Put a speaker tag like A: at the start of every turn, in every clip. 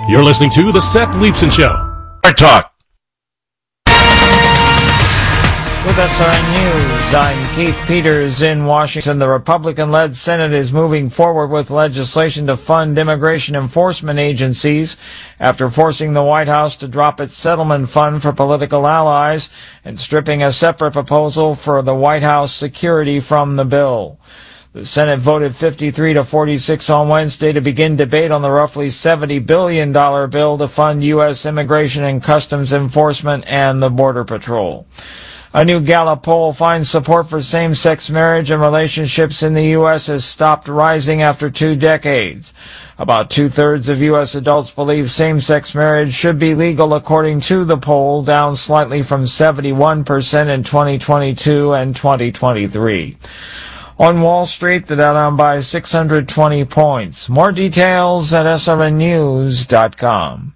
A: You're listening to The Seth Leibsohn Show. Art Talk.
B: With SRN News, I'm Keith Peters in Washington. The Republican-led Senate is moving forward with legislation to fund immigration enforcement agencies after forcing the White House to drop its settlement fund for political allies and stripping a separate proposal for the White House security from the bill. The Senate voted 53-46 on Wednesday to begin debate on the roughly $70 billion bill to fund U.S. immigration and customs enforcement and the Border Patrol. A new Gallup poll finds support for same-sex marriage and relationships in the U.S. has stopped rising after 2 decades. About 2/3 of U.S. adults believe same-sex marriage should be legal according to the poll, down slightly from 71% in 2022 and 2023. On Wall Street, the Dow down by 620 points. More details at srnnews.com.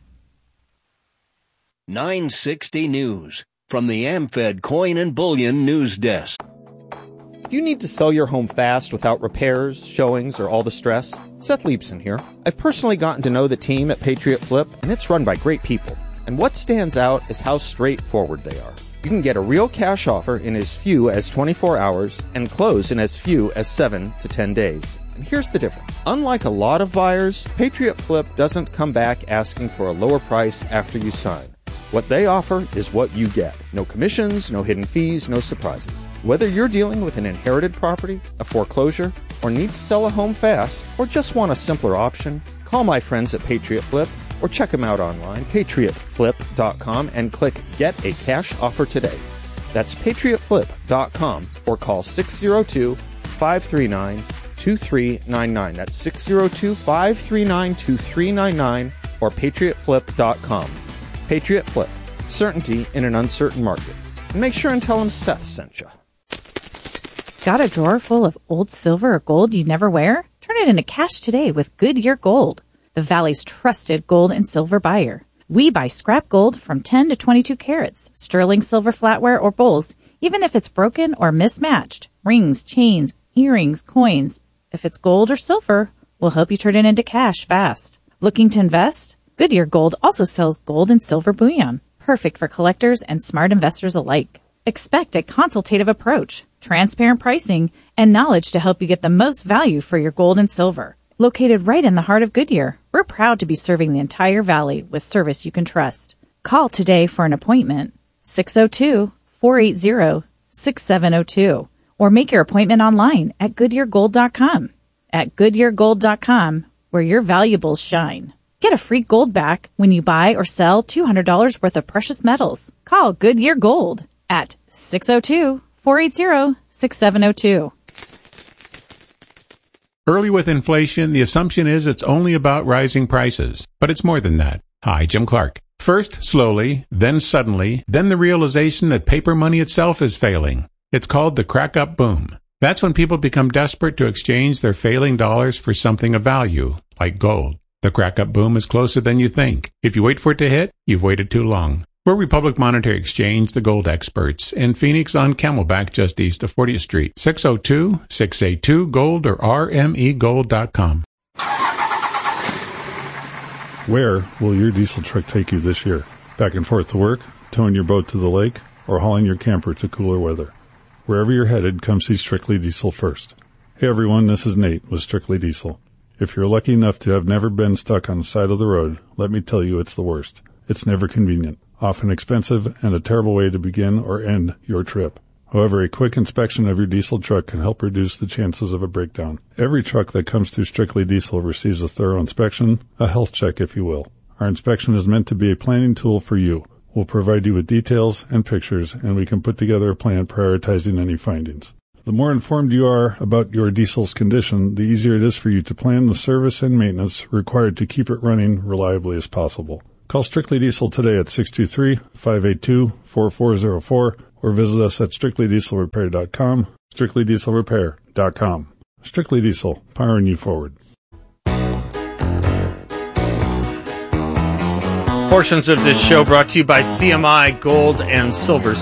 C: 960 News. From the AmFed Coin and Bullion News Desk.
D: You need to sell your home fast without repairs, showings, or all the stress? Seth Leibsohn here. I've personally gotten to know the team at Patriot Flip, and it's run by great people. And what stands out is how straightforward they are. You can get a real cash offer in as few as 24 hours and close in as few as 7 to 10 days. And here's the difference. Unlike a lot of buyers, Patriot Flip doesn't come back asking for a lower price after you sign. What they offer is what you get. No commissions, no hidden fees, no surprises. Whether you're dealing with an inherited property, a foreclosure, or need to sell a home fast, or just want a simpler option, call my friends at Patriot Flip or check them out online, patriotflip.com, and click Get a Cash Offer today. That's patriotflip.com or call 602-539-2399. That's 602-539-2399 or patriotflip.com. Patriot Flip. Certainty in an uncertain market. And make sure and tell them Seth sent you.
E: Got a drawer full of old silver or gold you never wear? Turn it into cash today with Goodyear Gold, the Valley's trusted gold and silver buyer. We buy scrap gold from 10 to 22 carats, sterling silver flatware or bowls, even if it's broken or mismatched. Rings, chains, earrings, coins. If it's gold or silver, we'll help you turn it into cash fast. Looking to invest? Goodyear Gold also sells gold and silver bullion, perfect for collectors and smart investors alike. Expect a consultative approach, transparent pricing, and knowledge to help you get the most value for your gold and silver. Located right in the heart of Goodyear, we're proud to be serving the entire valley with service you can trust. Call today for an appointment, 602-480-6702, or make your appointment online at GoodyearGold.com. At GoodyearGold.com, where your valuables shine. Get a free gold back when you buy or sell $200 worth of precious metals. Call Goodyear Gold at 602-480-6702.
F: Early with inflation, the assumption is it's only about rising prices. But it's more than that. Hi, Jim Clark. First, slowly, then suddenly, then the realization that paper money itself is failing. It's called the crack-up boom. That's when people become desperate to exchange their failing dollars for something of value, like gold. The crack-up boom is closer than you think. If you wait for it to hit, you've waited too long. We're Republic Monetary Exchange, the gold experts, in Phoenix on Camelback, just east of 40th Street. 602-682-GOLD or rmegold.com.
G: Where will your diesel truck take you this year? Back and forth to work, towing your boat to the lake, or hauling your camper to cooler weather? Wherever you're headed, come see Strictly Diesel first. Hey everyone, this is Nate with Strictly Diesel. If you're lucky enough to have never been stuck on the side of the road, let me tell you it's the worst. It's never convenient, often expensive, and a terrible way to begin or end your trip. However, a quick inspection of your diesel truck can help reduce the chances of a breakdown. Every truck that comes through Strictly Diesel receives a thorough inspection, a health check if you will. Our inspection is meant to be a planning tool for you. We'll provide you with details and pictures, and we can put together a plan prioritizing any findings. The more informed you are about your diesel's condition, the easier it is for you to plan the service and maintenance required to keep it running reliably as possible. Call Strictly Diesel today at 623-582-4404 or visit us at strictlydieselrepair.com, strictlydieselrepair.com. Strictly Diesel, powering you forward.
H: Portions of this show brought to you by CMI Gold and Silver,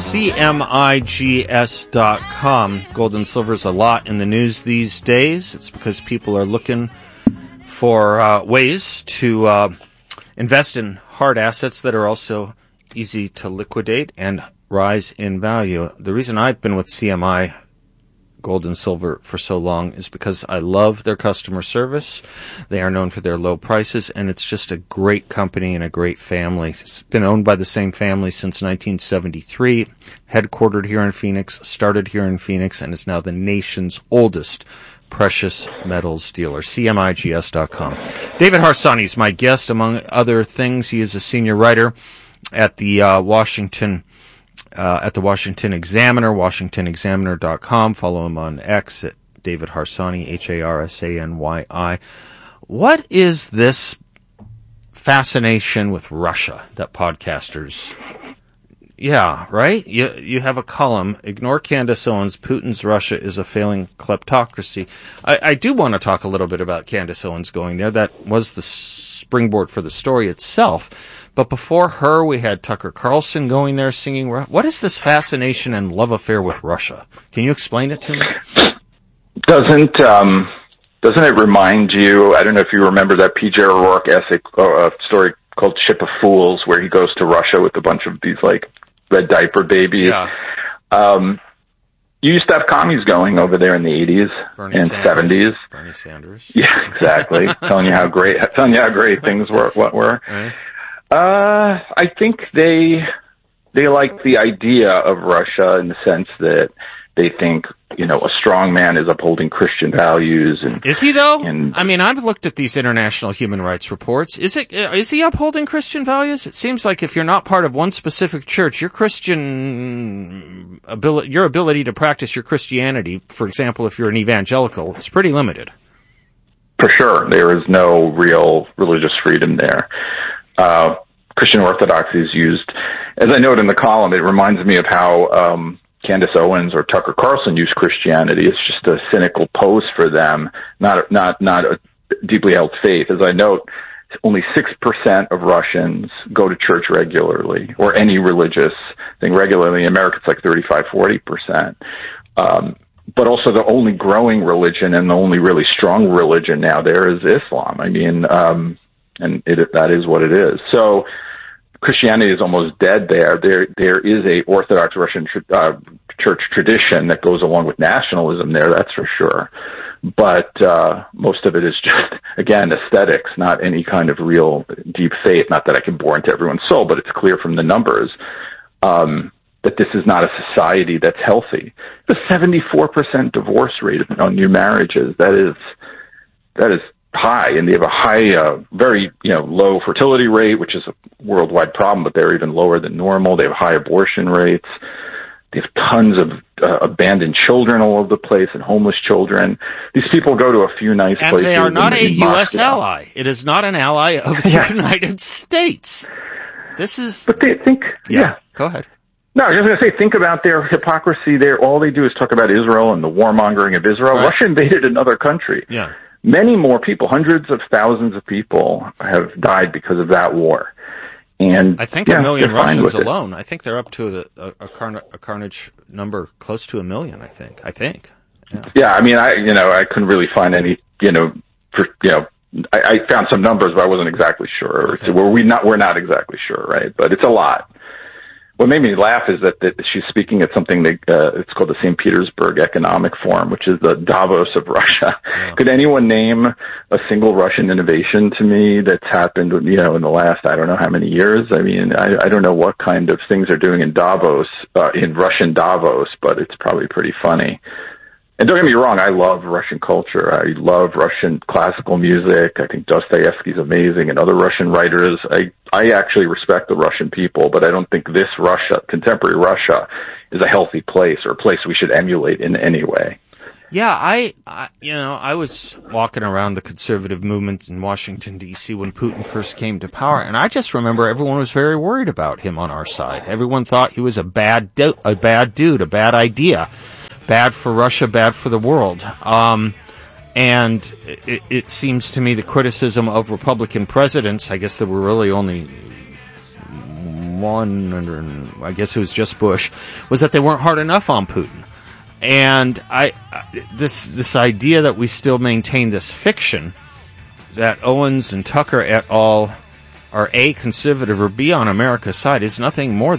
H: CMIGS.com. Gold and silver is a lot in the news these days. It's because people are looking for ways to Invest in hard assets that are also easy to liquidate and rise in value. The reason I've been with CMI Gold and Silver for so long is because I love their customer service. They are known for their low prices, and it's just a great company and a great family. It's been owned by the same family since 1973, headquartered here in Phoenix, started here in Phoenix, and is now the nation's oldest precious metals dealer. CMIGS.com. David Harsanyi is my guest. Among other things, he is a senior writer at the Washington Examiner, WashingtonExaminer.com. Follow him on X at David Harsanyi, Harsany. What is this fascination with Russia that podcasters... Yeah, right? You have a column, Ignore Candace Owens, Putin's Russia is a failing kleptocracy. I do want to talk a little bit about Candace Owens going there. That was the springboard for the story itself. But before her, we had Tucker Carlson going there singing. What is this fascination and love affair with Russia? Can you explain it to me?
I: Doesn't it remind you, I don't know if you remember that P.J. O'Rourke essay, story called Ship of Fools, where he goes to Russia with a bunch of these, like, red diaper babies.
H: Yeah.
I: You used to have commies going over there in the 80s and 70s.
H: Bernie Sanders.
I: Yeah, exactly. telling you how great things were.
H: Right.
I: I think they like the idea of Russia in the sense that they think, a strong man is upholding Christian values. And
H: is he, though? I mean, I've looked at these international human rights reports. Is he upholding Christian values? It seems like if you're not part of one specific church, your your ability to practice your Christianity, for example, if you're an evangelical, is pretty limited.
I: For sure. There is no real religious freedom there. Christian orthodoxy is used, as I note in the column, it reminds me of how Candace Owens or Tucker Carlson use Christianity. It's just a cynical pose for them, not a deeply held faith. As I note, only 6% of Russians go to church regularly, or any religious thing regularly. In America, it's like 35-40%. But also the only growing religion and the only really strong religion now there is Islam. I mean, that is what it is. So Christianity is almost dead there. There is a Orthodox Russian church tradition that goes along with nationalism there, that's for sure. But most of it is just, again, aesthetics, not any kind of real deep faith. Not that I can bore into everyone's soul, but it's clear from the numbers that this is not a society that's healthy. The 74% divorce rate on new marriages, that is high, and they have a high, very low fertility rate, which is a worldwide problem, but they're even lower than normal. They have high abortion rates. They have tons of abandoned children all over the place and homeless children. These people go to a few nice places.
H: And they are not a U.S. ally. It is not an ally of the United States. This is...
I: But they think... Yeah.
H: Go ahead.
I: No, I was just going to say, think about their hypocrisy there. All they do is talk about Israel and the warmongering of Israel. Right. Russia invaded another country.
H: Yeah.
I: Many more people, hundreds of thousands of people have died because of that war. And
H: I think 1 million Russians alone. I think they're up to a carnage number close to 1 million. I think.
I: Yeah. I mean, I couldn't really find any. I found some numbers, but I wasn't exactly sure. Okay. We're not exactly sure, right? But it's a lot. What made me laugh is that she's speaking at something that it's called the St. Petersburg Economic Forum, which is the Davos of Russia. Yeah. Could anyone name a single Russian innovation to me that's happened, in the last, I don't know how many years? I mean, I don't know what kind of things are doing in Davos, in Russian Davos, but it's probably pretty funny. And don't get me wrong, I love Russian culture. I love Russian classical music. I think Dostoevsky's amazing and other Russian writers. I actually respect the Russian people, but I don't think this Russia, contemporary Russia, is a healthy place or a place we should emulate in any way.
H: Yeah, I was walking around the conservative movement in Washington, D.C. when Putin first came to power, and I just remember everyone was very worried about him on our side. Everyone thought he was a bad dude, a bad idea. Bad for Russia, bad for the world. And it seems to me the criticism of Republican presidents, I guess there were really only one, I guess it was just Bush, was that they weren't hard enough on Putin. And this idea that we still maintain this fiction that Owens and Tucker et al. are A, conservative, or B, on America's side is nothing more